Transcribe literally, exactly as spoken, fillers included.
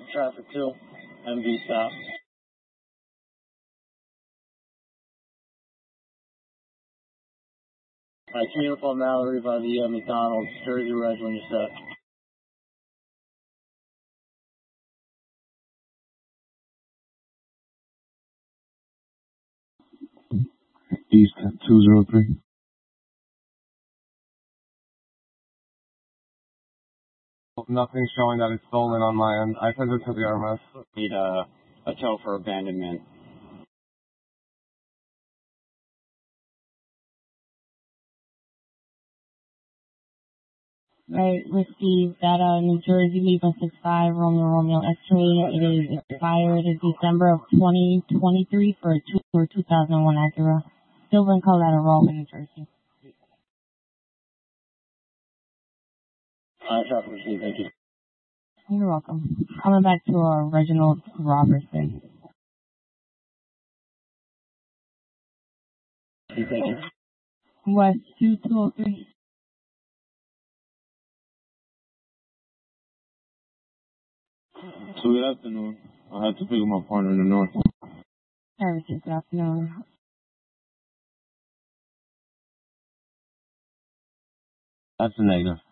traffic two, M V stop. Alright, two uniform Mallory by the uh, McDonald's, Jersey Red when you're set. East two zero three. Nothing showing that it's stolen on my end. I sent it to the R M S. Need a, a tow for abandonment. Right, received that uh, New Jersey Lima six five Romeo Romeo X-ray. It is expired in December of twenty twenty-three for a two or two thousand one Acura. Silver and collateral in New Jersey. Alright, traffic received, thank you. You're welcome. Coming back to uh, Reginald Robertson. Thank you. West two two oh three. So good afternoon. I had to pick up my partner in the north. Services, good afternoon. That's a negative.